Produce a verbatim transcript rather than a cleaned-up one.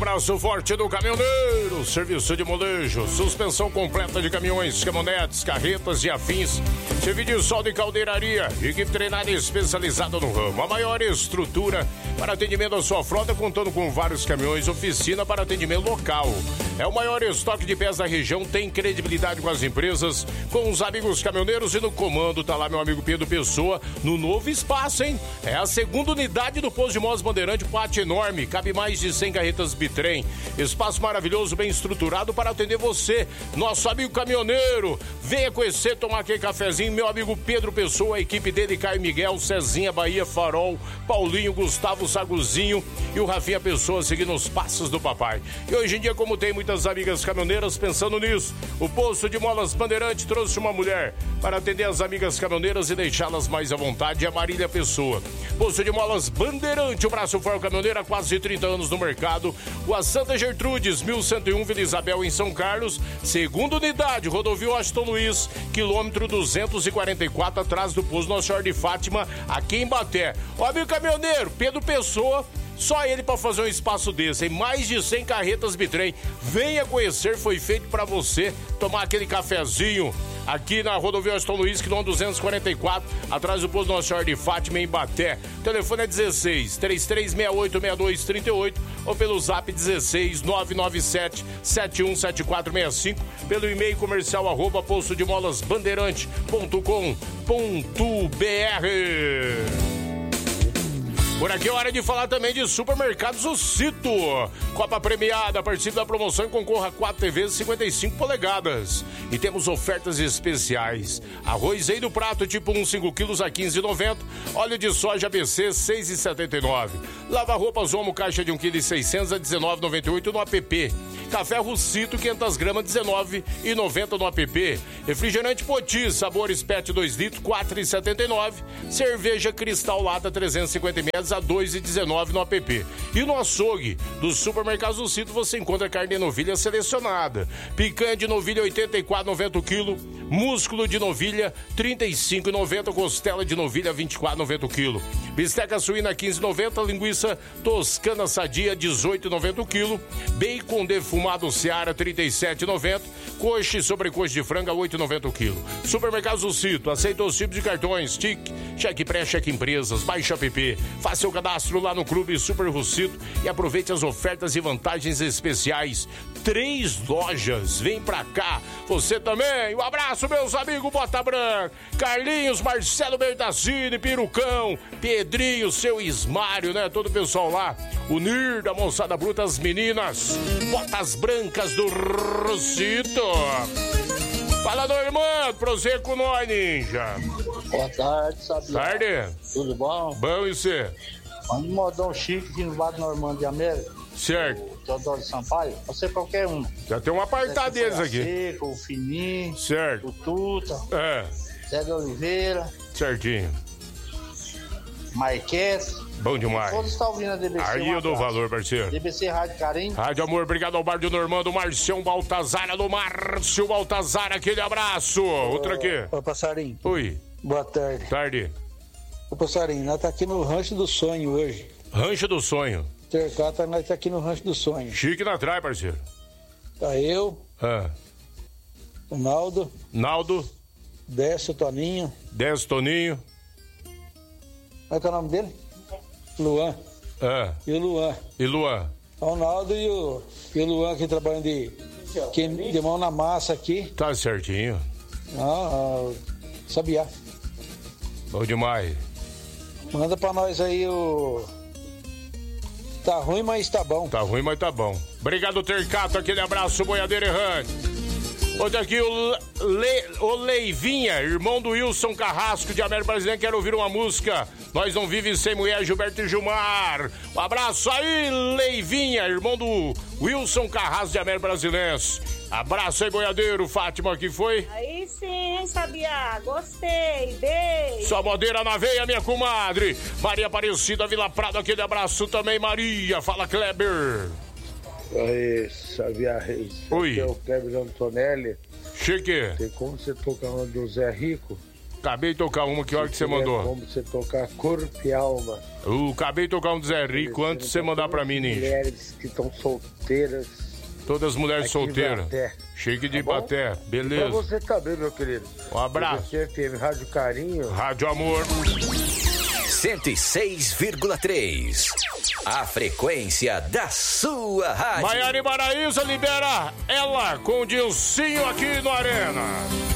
braço forte do caminhoneiro. Serviço de molejo, suspensão completa de caminhões, caminhonetes, carretas e afins. Serviço de solda e caldeiraria. Equipe treinada e especializada no ramo. A maior estrutura para atendimento à sua frota, contando com vários caminhões. Oficina para atendimento local. É o maior estoque de peças da região. Tem credibilidade com as empresas, com os amigos caminhoneiros. E no comando tá lá meu amigo Pedro Pessoa, no novo espaço, hein? É a segunda unidade do Posto de Molas Bandeirante, pátio enorme, cabe mais de cem carretas bitrem. Espaço maravilhoso, bem estruturado para atender você, nosso amigo caminhoneiro. Venha conhecer, tomar aquele cafezinho, meu amigo Pedro Pessoa, a equipe dele, Caio Miguel, Cezinha, Bahia, Farol, Paulinho, Gustavo Saguzinho e o Rafinha Pessoa, seguindo os passos do papai. E hoje em dia, como tem muitas amigas caminhoneiras pensando nisso, o Posto de Molas Bandeirante trouxe uma mulher para atender as amigas caminhoneiras e deixá-las mais à vontade, é a Marília Pessoa. Posto de Molas Bandeirante, o braço forte caminhoneiro há quase trinta anos no mercado. Rua Santa Gertrudes, mil cento e um, Vila Isabel, em São Carlos. Segunda unidade, rodovia Washington Luiz, quilômetro duzentos e quarenta e quatro, atrás do posto Nossa Senhora de Fátima, aqui em Baté. Ó, amigo caminhoneiro, Pedro Pessoa, só ele para fazer um espaço desse, em mais de cem carretas bitrem. Venha conhecer, foi feito para você tomar aquele cafezinho aqui na rodovia Washington Luiz, quilômetro duzentos e quarenta e quatro, atrás do posto Nossa Senhora de Fátima, em Baté. O telefone é dezesseis, trinta e três, sessenta e oito, sessenta e dois, trinta e oito, ou pelo zap dezesseis, nove nove sete, sete um sete quatro seis cinco, pelo e-mail comercial arroba posto de molas bandeirante ponto com ponto br. Por aqui é hora de falar também de Supermercados O Cito. Copa premiada, participe da promoção e concorra a quatro T Vs cinquenta e cinco polegadas. E temos ofertas especiais. Arroz aí do prato tipo um, cinco quilos a quinze reais e noventa centavos. Óleo de soja A B C seis reais e setenta e nove centavos. Lava-roupas Omo caixa de um quilo e seiscentos a dezenove reais e noventa e oito centavos no app. Café Russito quinhentas gramas dezenove reais e noventa centavos no app. Refrigerante Poti sabores Pet dois litros quatro reais e setenta e nove centavos. Cerveja Cristal Lata trezentos e cinquenta mililitros a dois reais e dezenove centavos no app. E no açougue do Supermercados do Cito você encontra carne de novilha selecionada. Picanha de novilha oitenta e quatro reais e noventa centavos o quilo. Músculo de novilha trinta e cinco reais e noventa centavos. Costela de novilha vinte e quatro reais e noventa centavos o quilo. Bisteca suína quinze reais e noventa centavos. Linguiça toscana sadia dezoito reais e noventa centavos o quilo. Bacon defumado Seara trinta e sete reais e noventa centavos. Coxa e sobrecoxa de franga oito reais e noventa centavos o quilo. Supermercados do Cito aceita os tipos de cartões T I C, cheque pré, cheque empresas. Baixe o app, faça seu cadastro lá no Clube Super Russito e aproveite as ofertas e vantagens especiais. Três lojas, vem pra cá, você também. Um abraço, meus amigos Bota Branca, Carlinhos, Marcelo Bertacini, Pirucão, Pedrinho, seu Ismário, né? Todo o pessoal lá, o Nir da Moçada Bruta, as meninas, Botas Brancas do Russito. Fala, Normando, prossegue com nós, ninja. Boa tarde, Sabiá. Tarde. Tudo bom? Bom, e você? Manda um modão chique aqui no bar do Normando de América. Certo. O Teodoro Sampaio. Pode ser qualquer um. Já tem um apartado deles aqui. Seco, o Fininho. Certo. O Tuta. É. Zé de Oliveira. Certinho. Marquete. Bom demais. Todos estão ouvindo a D B C. Aí eu dou valor, parceiro. D B C Rádio Carinho. Rádio Amor, obrigado ao bar do Normando, Marcião Baltazar, do Márcio Baltazar, aquele abraço. Outra aqui. Ô, Passarinho. Oi. Boa tarde. Tarde. Ô, Passarinho, nós tá aqui no Rancho do Sonho hoje. Rancho do Sonho. Tercata, nós tá aqui no Rancho do Sonho. Chique na trás, parceiro. Tá eu, Ah. o Naldo, Naldo, Décio, Toninho. Décio, Toninho. Qual é que é o nome dele? Luan. Ah. E o Luan. E Luan. O Naldo e o, e o Luan aqui trabalhando de, que, de mão na massa aqui. Tá certinho. Ah, ah, Sabiá. Bom demais. Manda pra nós aí o... Tá ruim, mas tá bom. Tá ruim, mas tá bom. Obrigado, Tercato. Aquele abraço, boiadeiro errante. Outro aqui, o, Le... o Leivinha, irmão do Wilson Carrasco de América Brasileira. Quero ouvir uma música. Nós não vivemos sem mulher, Gilberto e Gilmar. Um abraço aí, Leivinha, irmão do Wilson Carrasco de América Brasileira. Abraço aí, boiadeiro. Fátima, que foi? Aí sim, Sabiá. Gostei. Beijo. Só modeira na veia, minha comadre. Maria Aparecida, Vila Prado, aquele abraço também, Maria. Fala, Kleber. Oi, Sabiá Reis. Oi. Aqui é o Kleber Antonelli. Chique. Tem como você tocar uma do Zé Rico? Acabei de tocar uma, que hora que você mandou? É como você tocar Corpo e Alma. Uh, acabei de tocar um do Zé Rico, antes de você mandar pra mim, Ninja. Mulheres que estão solteiras. Todas as mulheres aqui solteiras. Ibaté. Chique de Tá Ibaté, beleza. E pra você também, meu querido. Um abraço. C F M, Rádio Carinho. Rádio Amor. cento e seis vírgula três. A frequência da sua rádio. Maiara e Maraísa libera ela com o Dilcinho aqui no Arena.